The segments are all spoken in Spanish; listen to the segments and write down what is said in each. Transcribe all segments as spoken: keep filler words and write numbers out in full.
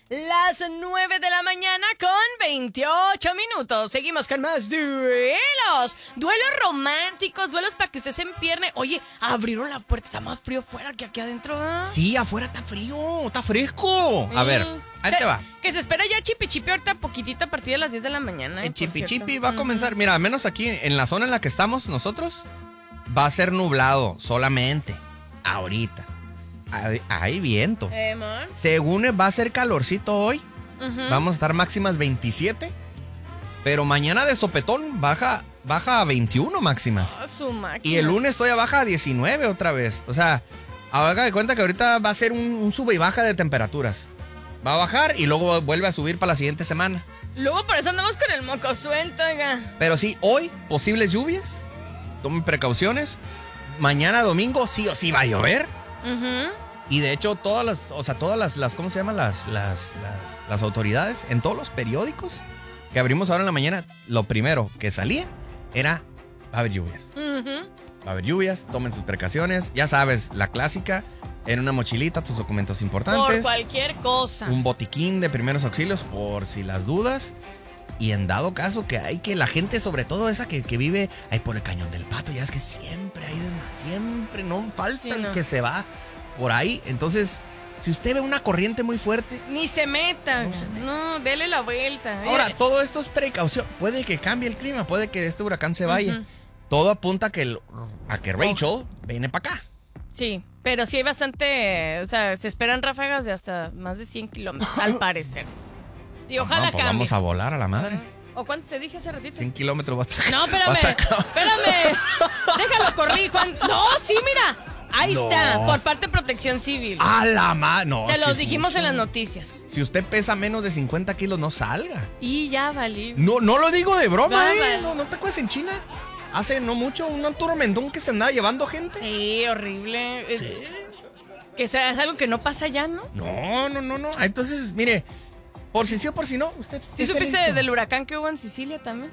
Las nueve de la mañana con veintiocho minutos. Seguimos con más duelos. Duelos románticos, duelos para que usted se empierne. Oye, abrieron la puerta, está más frío fuera que aquí adentro, ¿eh? Sí, afuera está frío, está fresco. A Mm. ver, ahí Se- te va. Que se espera ya chipi chipi ahorita poquitito a partir de las diez de la mañana. ¿eh? El Por chipi cierto. chipi va a Ujú. comenzar. Mira, al menos aquí en la zona en la que estamos nosotros, va a ser nublado solamente. Ahorita. Hay, hay viento. Eh, amor. Según va a ser calorcito hoy, Ujú. vamos a estar máximas veintisiete. Pero mañana de sopetón baja, baja a veintiuno máximas. Ah, su máquina. Y el lunes todavía baja a diecinueve otra vez. O sea, haga de cuenta que ahorita va a ser un, un sube y baja de temperaturas. Va a bajar y luego vuelve a subir para la siguiente semana. Luego por eso andamos con el moco suelto, oiga. Pero sí, hoy posibles lluvias. Tomen precauciones. Mañana domingo sí o sí va a llover. Ujú. Y de hecho todas las, o sea, todas las, las ¿cómo se llaman? Las, las, las, las autoridades en todos los periódicos que abrimos ahora en la mañana, lo primero que salía era va a haber lluvias. Ujú. Va a haber lluvias, tomen sus precauciones. Ya sabes, la clásica, en una mochilita tus documentos importantes. Por cualquier cosa. Un botiquín de primeros auxilios por si las dudas. Y en dado caso que hay que la gente, sobre todo esa que, que vive ahí por el Cañón del Pato, ya es que siempre hay, de- siempre no falta Sí, el no. que se va por ahí. Entonces, si usted ve una corriente muy fuerte, Ni se meta. No se meta. No, dele la vuelta. ahora Eh, todo esto es precaución. Puede que cambie el clima, puede que este huracán se vaya. Ujú. Todo apunta a que, el- a que Rachel viene para acá. Sí, pero sí hay bastante. O sea, se esperan ráfagas de hasta más de cien kilómetros, al parecer. Y ojalá No, pues cambie. vamos a volar a la madre. ¿O cuánto te dije hace ratito? cien kilómetros va a estar. No, va espérame. a estar acá. Espérame. Déjalo correr. Juan. No, sí, mira. Ahí No. está, por parte de Protección Civil. A la madre. No, Se sí los es dijimos mucho. en las noticias. Si usted pesa menos de cincuenta kilos, no salga. Y ya valí. No, no lo digo de broma, Va, ¿eh? va. No, ¿no te acuerdas en China? Hace no mucho, un Arturo Mendón que se andaba llevando gente. Sí, horrible. Es- Que sea, es algo que no pasa ya, ¿no? No, no, no, no. Entonces, mire, por si sí o por si no, usted. ¿Sí esté supiste listo. del huracán que hubo en Sicilia también?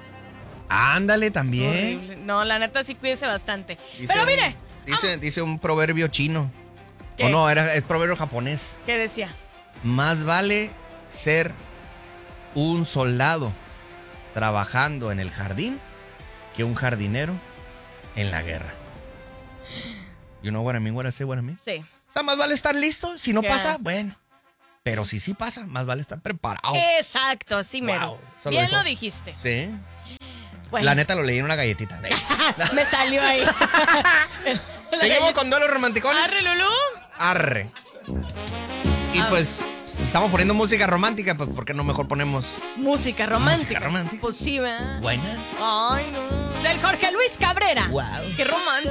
Ándale también. Horrible. No, la neta sí cuídese bastante. Dice Pero un- mire, Dice, dice un proverbio chino. ¿Qué? O no, era, es proverbio japonés. ¿qué decía? Más vale ser un soldado trabajando en el jardín que un jardinero en la guerra. You know what I mean, what I say, what I mean? Sí. O sea, más vale estar listo. Si no Ya. pasa, bueno. Pero si sí pasa, más vale estar preparado. Exacto, así mero. Wow, eso lo Bien dijo. lo dijiste. Sí. Bueno, La neta lo leí en una galletita. me salió ahí. Seguimos con duelos romanticones. Arre, Lulú. Arre. Y pues, si estamos poniendo música romántica, pues ¿por qué no mejor ponemos Música romántica. Música romántica. Pues sí, ¿verdad? buena? Ay, no. Del Jorge Luis Cabrera. Wow. Qué romántico.